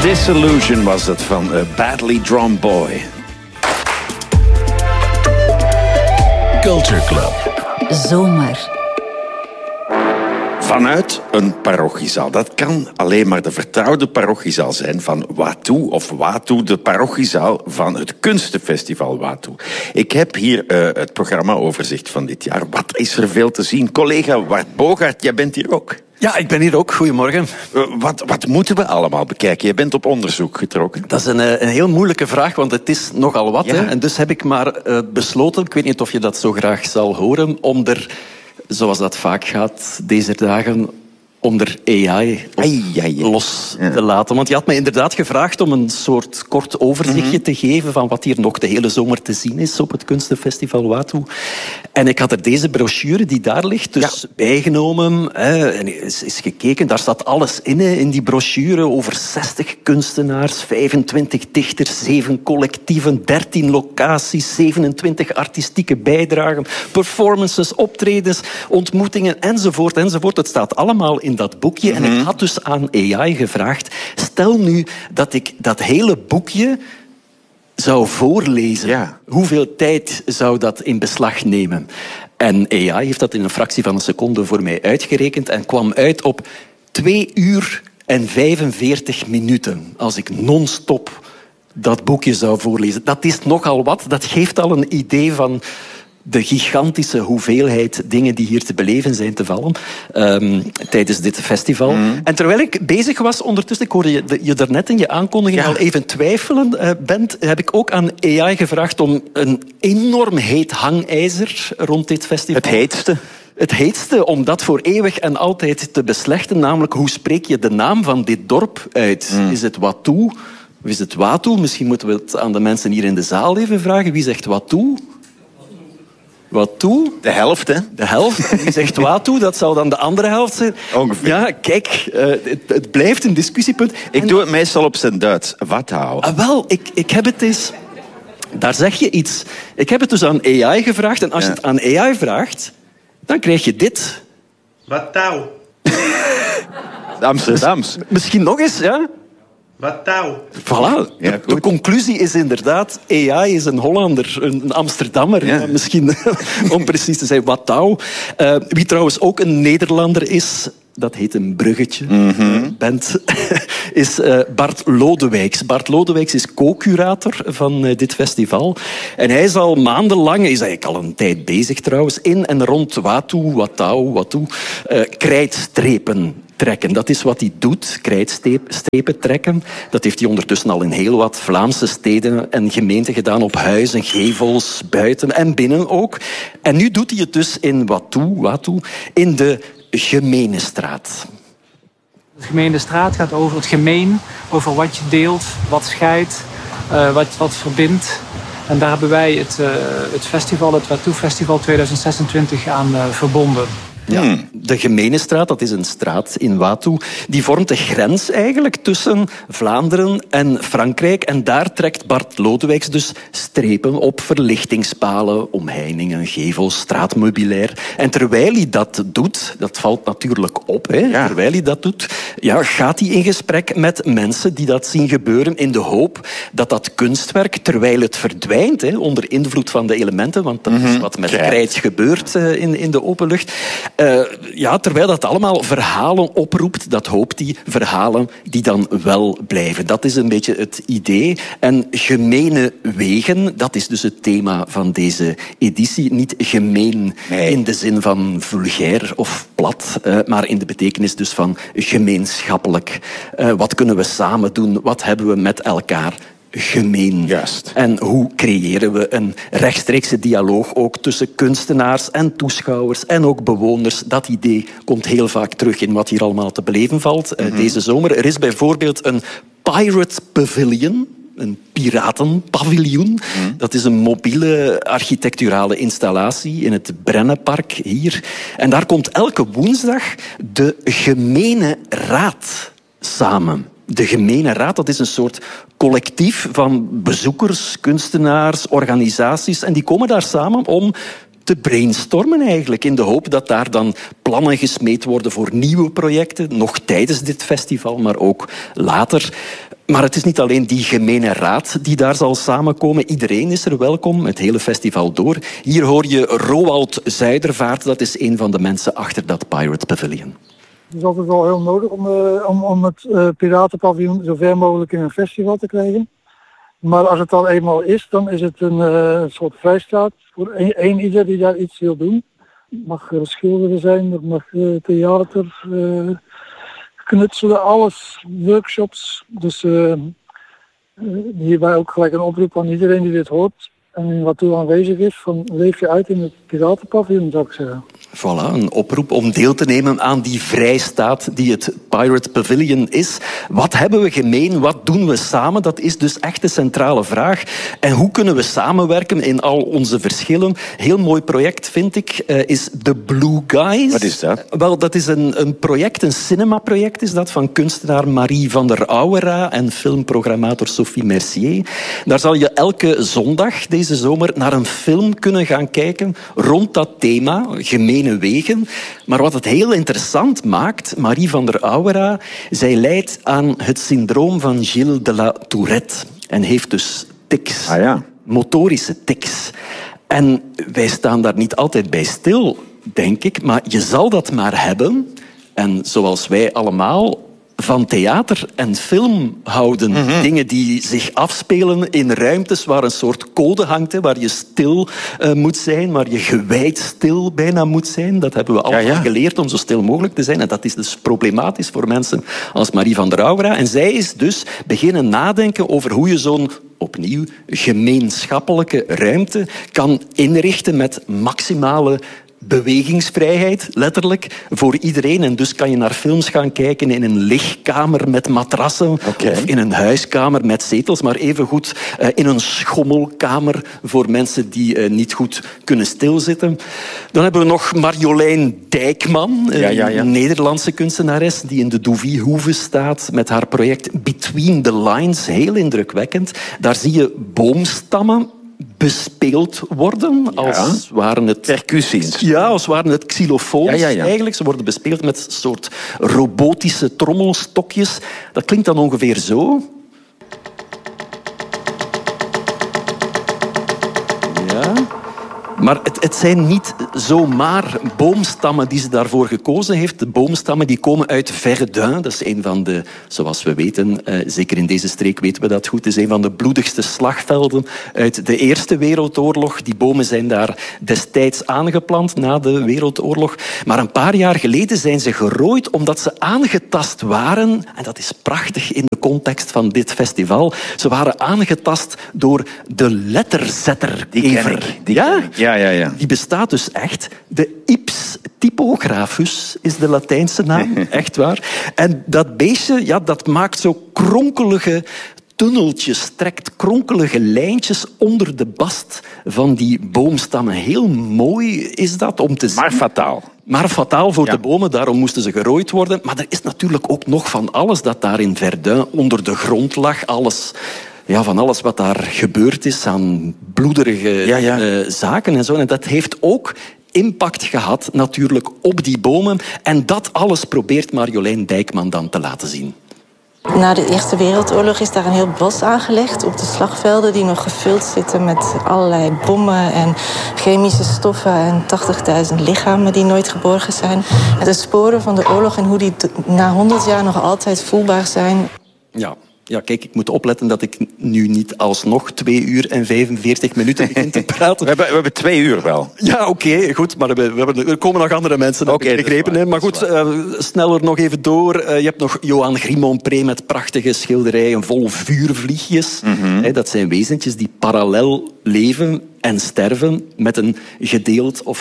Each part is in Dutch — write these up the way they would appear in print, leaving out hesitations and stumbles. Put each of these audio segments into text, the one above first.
Disillusion was het van Badly Drawn Boy. Culture Club. Zomer. Vanuit een parochiezaal. Dat kan alleen maar de vertrouwde parochiezaal zijn van Watou of Watou, de parochiezaal van het Kunstenfestival Watou. Ik heb hier het programmaoverzicht van dit jaar. Wat is er veel te zien? Collega Wart Bogaert, jij bent hier ook. Ja, ik ben hier ook. Goedemorgen. Wat moeten we allemaal bekijken? Je bent op onderzoek getrokken. Dat is een heel moeilijke vraag, want het is nogal wat. Ja. Hè? En dus heb ik maar besloten, ik weet niet of je dat zo graag zal horen, om er, zoals dat vaak gaat deze dagen, om er AI los te laten. Want je had mij inderdaad gevraagd om een soort kort overzichtje te geven van wat hier nog de hele zomer te zien is op het Kunstenfestival Watou. En ik had er deze brochure die daar ligt dus bijgenomen. En is gekeken, daar staat alles in die brochure over 60 kunstenaars, 25 dichters, 7 collectieven, 13 locaties, 27 artistieke bijdragen, performances, optredens, ontmoetingen enzovoort, enzovoort. Het staat allemaal in dat boekje. En ik had dus aan AI gevraagd, stel nu dat ik dat hele boekje zou voorlezen. Ja. Hoeveel tijd zou dat in beslag nemen? En AI heeft dat in een fractie van een seconde voor mij uitgerekend en kwam uit op 2 uur en 45 minuten. Als ik non-stop dat boekje zou voorlezen. Dat is nogal wat. Dat geeft al een idee van de gigantische hoeveelheid dingen die hier te beleven zijn te vallen tijdens dit festival. En terwijl ik bezig was ondertussen, ik hoorde je daarnet in je aankondiging al even twijfelen, Bent, heb ik ook aan AI gevraagd om een enorm heet hangijzer rond dit festival. Het heetste? Het heetste, om dat voor eeuwig en altijd te beslechten, namelijk hoe spreek je de naam van dit dorp uit? Is het Watou of is het Watou? Misschien moeten we het aan de mensen hier in de zaal even vragen. Wie zegt Watou? Watou? De helft, hè? De helft. Wie zegt Watou? Dat zal dan de andere helft zijn. Ongeveer. Ja, kijk, het blijft een discussiepunt. Ik doe het meestal op zijn Duits. Watou. Wel, ik heb het eens... Daar zeg je iets. Ik heb het dus aan AI gevraagd. En als je het aan AI vraagt, dan krijg je dit. Watou. Amsterdams. Misschien nog eens, ja? Watou. Voilà. Ja, de conclusie is inderdaad, AI is een Hollander, een Amsterdammer, Ja. misschien om precies te zijn, Watou. Wie trouwens ook een Nederlander is, dat heet een bruggetje, Bent, is Bart Lodewijks. Bart Lodewijks is co-curator van dit festival. En hij is al maandenlang, is eigenlijk al een tijd bezig trouwens, in en rond Watou, krijtstrepen trekken. Dat is wat hij doet, krijtstrepen trekken. Dat heeft hij ondertussen al in heel wat Vlaamse steden en gemeenten gedaan, op huizen, gevels, buiten en binnen ook. En nu doet hij het dus in Watou, in de Gemene Straat. De Gemene Straat gaat over het gemeen, over wat je deelt, wat scheidt, wat verbindt. En daar hebben wij het festival, het Watou Festival 2026 aan verbonden. Ja, de Gemene Straat, dat is een straat in Watou, die vormt de grens eigenlijk tussen Vlaanderen en Frankrijk. En daar trekt Bart Lodewijks dus strepen op verlichtingspalen, omheiningen, gevels, straatmeubilair. En terwijl hij dat doet, dat valt natuurlijk op, hè, terwijl hij dat doet, gaat hij in gesprek met mensen die dat zien gebeuren in de hoop dat dat kunstwerk, terwijl het verdwijnt, onder invloed van de elementen, want dat is wat met krijt gebeurt in de openlucht, terwijl dat allemaal verhalen oproept, dat hoopt hij, verhalen die dan wel blijven. Dat is een beetje het idee. En gemene wegen, dat is dus het thema van deze editie. Niet gemeen in de zin van vulgair of plat, maar in de betekenis dus van gemeenschappelijk. Wat kunnen we samen doen? Wat hebben we met elkaar gemeen? Juist. En hoe creëren we een rechtstreekse dialoog ook tussen kunstenaars en toeschouwers en ook bewoners? Dat idee komt heel vaak terug in wat hier allemaal te beleven valt deze zomer. Er is bijvoorbeeld een Pirate Pavilion, een piratenpaviljoen. Dat is een mobiele architecturale installatie in het Brennenpark hier. En daar komt elke woensdag de Gemene Raad samen. De Gemene Raad, dat is een soort collectief van bezoekers, kunstenaars, organisaties. En die komen daar samen om te brainstormen eigenlijk, in de hoop dat daar dan plannen gesmeed worden voor nieuwe projecten, nog tijdens dit festival, maar ook later. Maar het is niet alleen die gemene raad die daar zal samenkomen. Iedereen is er welkom, het hele festival door. Hier hoor je Roald Zuidervaart, dat is een van de mensen achter dat Pirate Pavilion. Het is altijd wel heel nodig om het Piratenpaviljoen zo ver mogelijk in een festival te krijgen. Maar als het al eenmaal is, dan is het een soort vrijstaat voor ieder die daar iets wil doen. Het mag schilderen zijn, het mag theater, knutselen, alles, workshops. Dus hierbij ook gelijk een oproep aan iedereen die dit hoort en wat toe aanwezig is, van leef je uit in het Piratenpaviljoen, zou ik zeggen. Voilà, een oproep om deel te nemen aan die vrijstaat die het Pirate Pavilion is. Wat hebben we gemeen? Wat doen we samen? Dat is dus echt de centrale vraag. En hoe kunnen we samenwerken in al onze verschillen? Heel mooi project, vind ik, is The Blue Guys. Wat is dat? Wel, dat is een project, een cinemaproject is dat, van kunstenaar Marie van der Auwera en filmprogrammator Sophie Mercier. Daar zal je elke zondag deze zomer naar een film kunnen gaan kijken rond dat thema, gemene wegen. Maar wat het heel interessant maakt, Marie van der Auwera, zij lijdt aan het syndroom van Gilles de la Tourette en heeft dus tics, motorische tics. En wij staan daar niet altijd bij stil, denk ik, maar je zal dat maar hebben. En zoals wij allemaal van theater en film houden. Dingen die zich afspelen in ruimtes waar een soort code hangt, waar je stil moet zijn, waar je gewijd stil bijna moet zijn. Dat hebben we allemaal geleerd om zo stil mogelijk te zijn. En dat is dus problematisch voor mensen als Marie van der Auwera. En zij is dus beginnen nadenken over hoe je zo'n, opnieuw, gemeenschappelijke ruimte kan inrichten met maximale bewegingsvrijheid, letterlijk, voor iedereen. En dus kan je naar films gaan kijken in een ligkamer met matrassen, of in een huiskamer met zetels, maar evengoed in een schommelkamer voor mensen die niet goed kunnen stilzitten. Dan hebben we nog Marjolein Dijkman, een Nederlandse kunstenares die in de Douvie-hoeve staat met haar project Between the Lines. Heel indrukwekkend. Daar zie je boomstammen bespeeld worden als waren het percussies. Ja, als waren het xylofoons eigenlijk. Ze worden bespeeld met een soort robotische trommelstokjes. Dat klinkt dan ongeveer zo. Ja. Maar het zijn niet zomaar boomstammen die ze daarvoor gekozen heeft. De boomstammen die komen uit Verdun. Dat is een van de, zoals we weten, zeker in deze streek weten we dat goed, is een van de bloedigste slagvelden uit de Eerste Wereldoorlog. Die bomen zijn daar destijds aangeplant, na de Wereldoorlog. Maar een paar jaar geleden zijn ze gerooid omdat ze aangetast waren. En dat is prachtig in de context van dit festival. Ze waren aangetast door de letterzetterkever. Die ken ik. Ja. Die bestaat dus echt. De Ips typographus is de Latijnse naam, echt waar. En dat beestje, dat maakt zo kronkelige tunneltjes, trekt kronkelige lijntjes onder de bast van die boomstammen. Heel mooi is dat om te zien. Maar fataal. Maar fataal voor de bomen, daarom moesten ze gerooid worden. Maar er is natuurlijk ook nog van alles dat daar in Verdun onder de grond lag. Alles... Ja, van alles wat daar gebeurd is aan bloederige zaken en zo. En dat heeft ook impact gehad natuurlijk op die bomen. En dat alles probeert Marjolein Dijkman dan te laten zien. Na de Eerste Wereldoorlog is daar een heel bos aangelegd op de slagvelden die nog gevuld zitten met allerlei bommen en chemische stoffen en 80.000 lichamen die nooit geborgen zijn. En de sporen van de oorlog en hoe die na 100 jaar nog altijd voelbaar zijn. Ja, kijk, ik moet opletten dat ik nu niet alsnog 2 uur en 45 minuten begin te praten. We hebben 2 uur wel. Ja, oké, goed, maar er komen nog andere mensen, dat heb ik begrepen. Maar goed, sneller nog even door. Je hebt nog Johan Grimonpré met prachtige schilderijen vol vuurvliegjes. Dat zijn wezentjes die parallel leven en sterven met een gedeeld of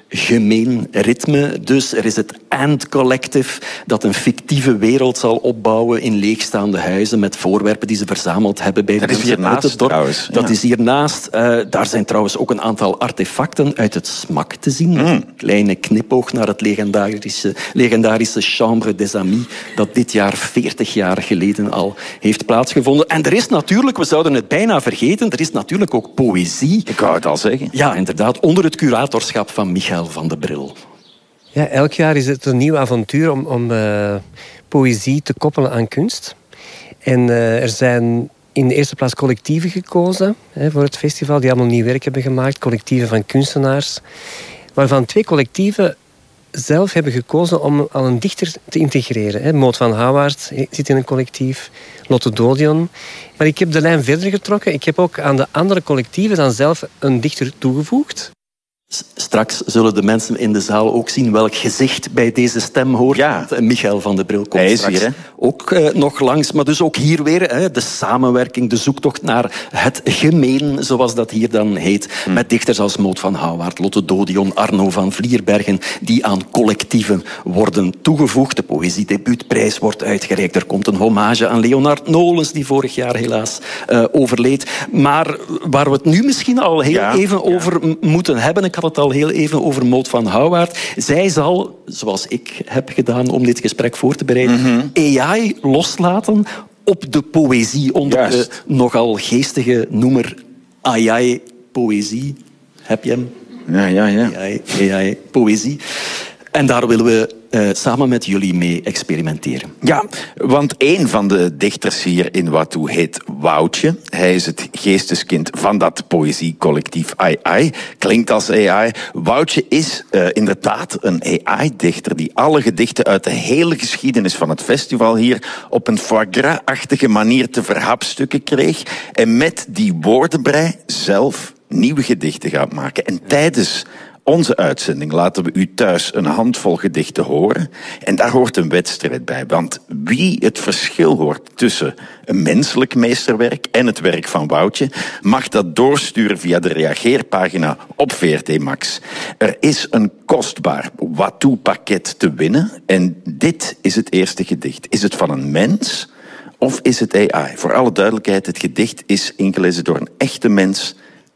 gemeen ritme. Dus er is het Ant Collective dat een fictieve wereld zal opbouwen in leegstaande huizen met voorwerpen die ze verzameld hebben bij de mensen uit het dorp. Dat is hiernaast. Daar zijn trouwens ook een aantal artefacten uit het SMAK te zien. Een kleine knipoog naar het legendarische Chambre des Amis dat dit jaar 40 jaar geleden al heeft plaatsgevonden. En er is natuurlijk, we zouden het bijna vergeten, er is natuurlijk ook poëzie. Ik wou het al zeggen. Ja, inderdaad, onder het curatorschap van Michael van de Bril. Ja, elk jaar is het een nieuw avontuur om poëzie te koppelen aan kunst. En er zijn in de eerste plaats collectieven gekozen voor het festival, die allemaal nieuw werk hebben gemaakt. Collectieven van kunstenaars. Waarvan 2 collectieven zelf hebben gekozen om al een dichter te integreren. Maud van Houwaard zit in een collectief, Lotte Dodion. Maar ik heb de lijn verder getrokken. Ik heb ook aan de andere collectieven dan zelf een dichter toegevoegd. Straks zullen de mensen in de zaal ook zien welk gezicht bij deze stem hoort. Ja. Michael van de Bril komt hij is straks hier, ook nog langs. Maar dus ook hier weer de samenwerking, de zoektocht naar het gemeen, zoals dat hier dan heet. Met dichters als Maud van Houwaard, Lotte Dodion, Arno van Vlierbergen, die aan collectieven worden toegevoegd. De Poëziedebuutprijs wordt uitgereikt. Er komt een hommage aan Leonard Nolens, die vorig jaar helaas overleed. Maar waar we het nu misschien al heel even over moeten hebben, ik had het al heel even over Maud van Houwaard. Zij zal, zoals ik heb gedaan om dit gesprek voor te bereiden, AI loslaten op de poëzie onder de nogal geestige noemer AI-poëzie. Heb je hem? Ja. AI-poëzie. En daar willen we samen met jullie mee experimenteren. Ja, want een van de dichters hier in Watou heet Woutje. Hij is het geesteskind van dat poëziecollectief AI. Klinkt als AI. Woutje is inderdaad een AI-dichter die alle gedichten uit de hele geschiedenis van het festival hier op een foie gras-achtige manier te verhapstukken kreeg en met die woordenbrei zelf nieuwe gedichten gaat maken. En tijdens onze uitzending laten we u thuis een handvol gedichten horen. En daar hoort een wedstrijd bij. Want wie het verschil hoort tussen een menselijk meesterwerk en het werk van Woutje, mag dat doorsturen via de reageerpagina op VRT Max. Er is een kostbaar Watou-pakket te winnen. En dit is het eerste gedicht. Is het van een mens of is het AI? Voor alle duidelijkheid, het gedicht is ingelezen door een echte mens,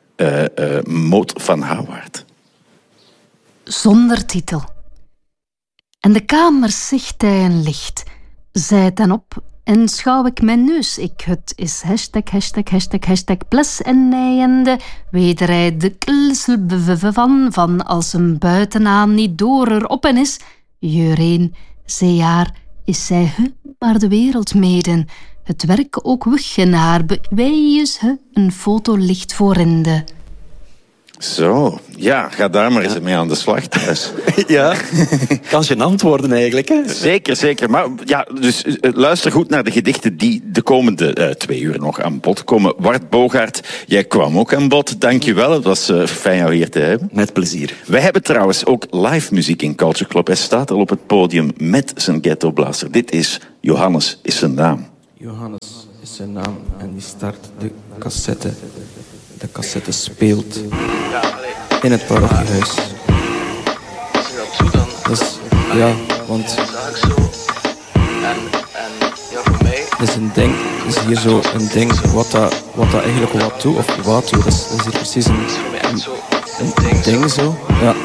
Maud van Houwaard. Zonder titel. En de kamer zicht hij een licht. Zij ten op en schouw ik mijn neus. Het is hashtag ples en nijende. Weder hij de klsel van als een buitenaan niet door erop en is. Jeureen, zeejaar, is zij maar de wereld meden. Het werk ook weg in haar wij is een foto licht voorinde. Zo, ja, ga daar maar eens mee aan de slag thuis. Ja, kan gênant worden eigenlijk. Hè? Zeker. Maar ja, dus luister goed naar de gedichten die de komende 2 uur nog aan bod komen. Wart Bogaert, jij kwam ook aan bod. Dank je wel, het was fijn jou hier te hebben. Met plezier. Wij hebben trouwens ook live muziek in Culture Club. Hij staat al op het podium met zijn ghettoblaster. Dit is Johannes is zijn naam. Johannes is zijn naam en die start de cassette. De cassette speelt in het parochiehuis. Dus ja, want het is een ding, is hier zo een ding wat dat eigenlijk Watou of Watou, dat is hier precies een ding zo. Ja.